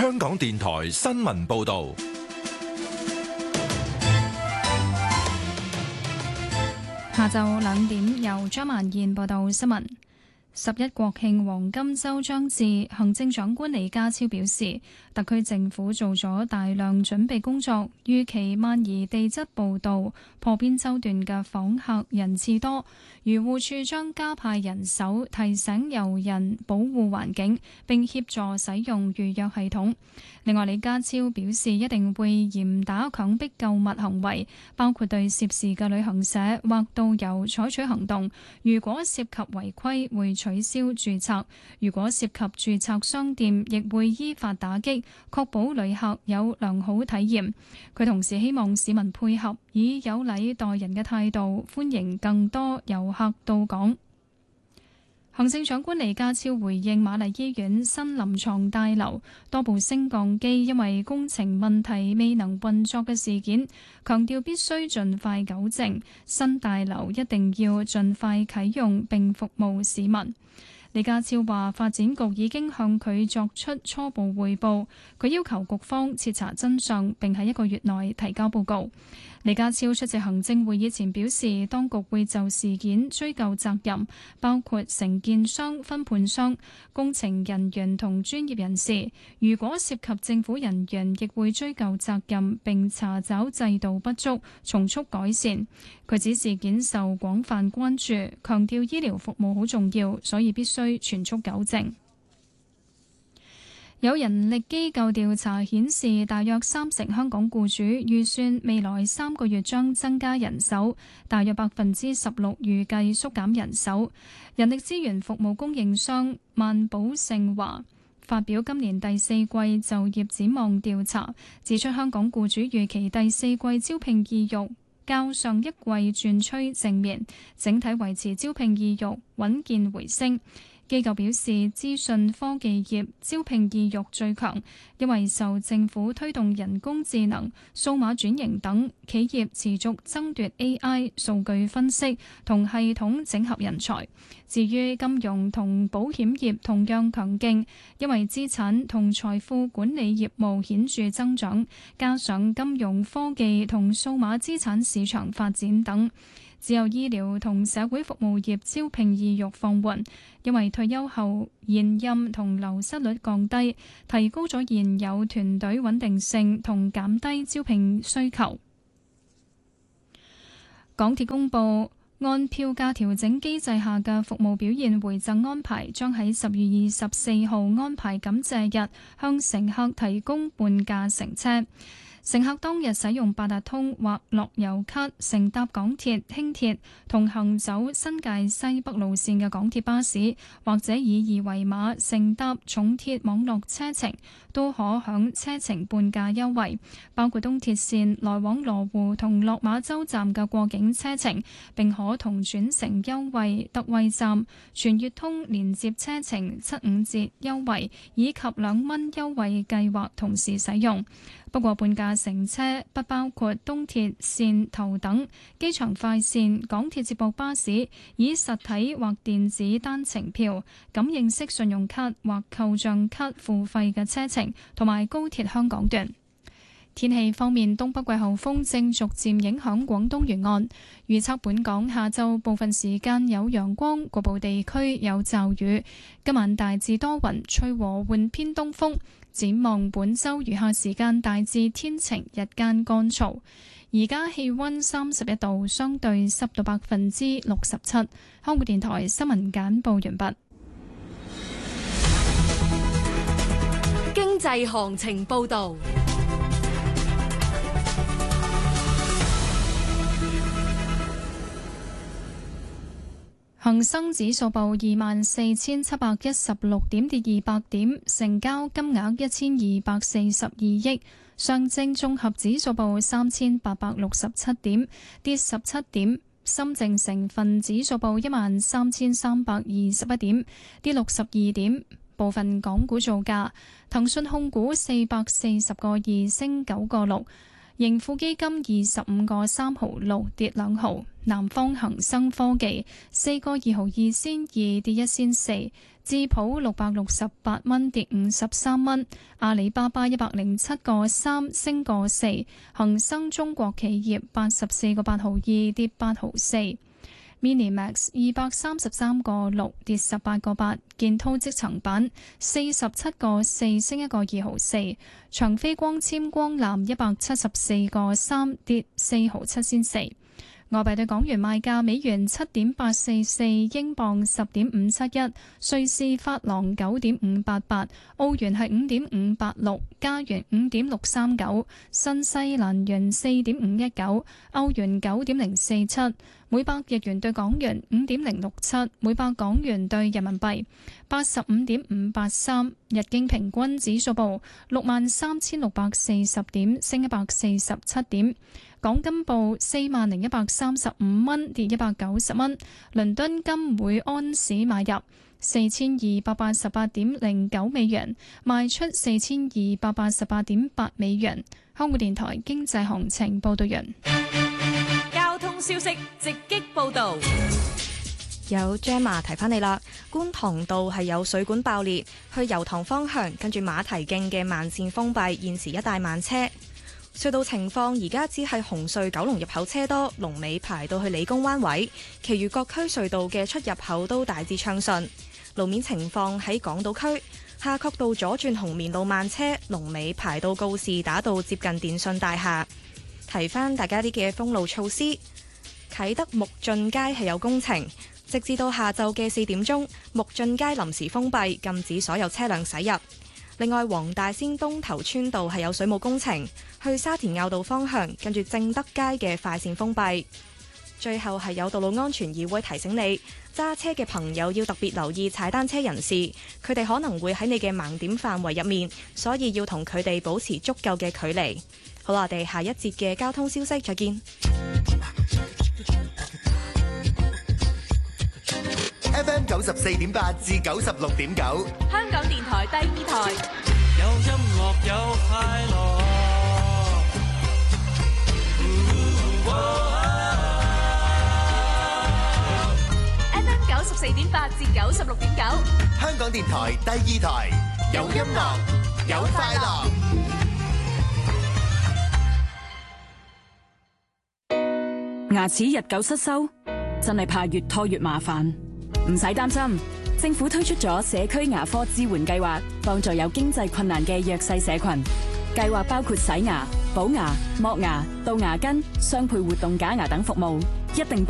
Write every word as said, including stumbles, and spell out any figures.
香港電台新聞報道。 下晝兩點，由張曼燕報道新聞。十一國慶黃金週將至，行政長官李家超表示，特區政府做咗大量準備工作，預期萬宜地質步道破邊洲段嘅訪客人次多，漁護署將加派人手提醒遊人保護環境，並協助使用預約系統。另外，李家超表示一定會嚴打強迫購物行為，包括對涉事嘅旅行社或導遊採取行動。如果涉及違規，會取消註冊；如果涉及註冊商店，亦會依法打擊，確保旅客有良好體驗。佢同時希望市民配合，以有禮待人嘅態度，歡迎更多遊客到港。行政長官李家超回應瑪麗醫院新臨床大樓多部升降機因為工程問題未能運作嘅事件，強調必須盡快糾正，新大樓一定要盡快啟用並服務市民。李家超話，發展局已經向佢作出初步匯報，佢要求局方徹查真相，並喺一個月內提交報告。李家超出席行政會議前表示，當局會就事件追究責任，包括承建商、分判商、工程人員同專業人士。如果涉及政府人員，亦會追究責任，並查找制度不足，從速改善。佢指事件受廣泛關注，強調醫療服務好重要，所以必須全速糾正。有人力機構調查顯示，大約三成香港僱主預算未來三個月將增加人手，大約百分之十六預計縮減人手。人力資源服務供應商萬寶盛話發表今年第四季就業展望調查，指出香港僱主預期第四季招聘意欲較上一季轉趨正面，整體維持招聘意欲穩健回升。機構表示，資訊科技業招聘意欲最強，因為受政府推動人工智能、數碼轉型等，企業持續爭奪 A I、數據分析同系統整合人才。至於金融同保險業同樣強勁，因為資產同財富管理業務顯著增長，加上金融科技同數碼資產市場發展等。只有醫療同社會服務業招聘意欲放緩，因為退休後現任同流失率降低，提高咗現有團隊穩定性同減低招聘需求。港鐵公佈，按票價調整機制下嘅服務表現回贈安排，將喺十月二十四號安排感謝日向乘客提供半價乘車。乘客當日使用八達通或樂悠卡乘搭港鐵、輕鐵同行走新界西北路線嘅港鐵巴士，或者以二維碼乘搭重鐵網絡車程，都可享車程半價優惠，包括東鐵線來往羅湖同落馬洲站嘅過境車程，並可同轉乘優惠特惠站、全月通連接車程七五折優惠以及兩蚊優惠計劃同時使用。不過，半價乘車不包括東鐵線頭等機場快線、港鐵接駁巴士以實體或電子單程票、感應式信用卡或扣賬卡付費嘅車程，同埋高鐵香港段。天氣方面，東北季候風正逐漸影響廣東沿岸，預測本港下晝部分時間有陽光，局部地區有驟雨。今晚大致多雲，吹和緩偏東風。展望本週餘下時間大致天晴，日間乾燥。而家氣溫三十一度，相對濕度百分之六十七。香港電台新聞簡報完畢。 經濟行情報道。 恒生指數報二萬四千七百一十六點，跌二百點，成交金額一千二百四十二億。上證綜合指數報三千八百六十七點，跌十七點。深證成分指數報一萬三千三百二十一點，跌六十二點。部分港股造價：騰訊控股四百四十個二升九個六。 盈富基金二十五個三毫六跌兩毫，南方恒生科技四個二毫二仙二跌一仙四，智普六百六十八蚊跌五十三蚊，阿里巴巴一百零七個三升個四，恒生中國企業八十四個八毫二跌八毫四。Minimax 二百三十三個六跌十八個八，建滔積層板四十七個四升一個二毫四，長飛光纖光纜一百七十四個三跌四毫七仙四。外幣對港元賣價：美元七點八四四，英鎊十點五七一，瑞士法郎九點五八八，澳元係五點五八六，加元五點六三九，新西蘭元四點五一九，歐元九點零四七，每百日元對港元五點零六七，每百港元對人民幣八十五點五八三。日經平均指數報六萬三千六百四十點，升一百四十七點。港金報四萬零一百三十五蚊，跌一百九十蚊。倫敦金每安士買入四千二百八十八點零九美元，賣出四千二百八十八點八美元。香港電台經濟行情報道完。 交通消息直擊報道。 有 Gemma 提翻你啦，觀塘道係有水管爆裂，去油塘方向跟住馬蹄徑嘅慢線封閉，現時一帶慢車。隧道情況而家只係紅隧九龍入口車多，龍尾排到去理工灣位，其餘各區隧道嘅出入口都大致暢順。路面情況喺港島區，夏慤道左轉紅棉路慢車，龍尾排到告士打道接近電訊大廈。提翻大家啲嘅封路措施，啟德木俊街係有工程，直至到下晝嘅四點鐘，木俊街臨時封閉，禁止所有車輛駛入。另外，黃大仙東頭村道係有水務工程，去沙田坳道方向，跟住正德街嘅快線封閉。最後係有道路安全議會提醒你，揸車嘅朋友要特別留意踩單車人士，佢哋可能會喺你嘅盲點範圍入面，所以要同佢哋保持足夠嘅距離。好啦，我哋下一節嘅交通消息再見。 F M 九十四點八至九十六點九， 香港電台第二台。 有音樂有快樂。 F M 九十四點八至九十六點九， 香港電台第二台，有音樂有快樂。 牙齒日久失修，真係怕越拖越麻煩。唔使擔心，政府推出咗社區牙科支援計劃，幫助有經濟困難嘅弱勢社群。計劃包括洗牙、補牙、剝牙、杜牙根、雙倍活動假牙等服務，一定